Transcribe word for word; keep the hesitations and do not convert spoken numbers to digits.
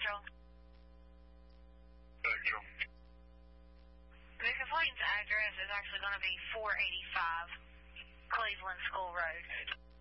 Spectral. Spectral. The complaint's address is actually going to be four eighty-five Cleveland School Road.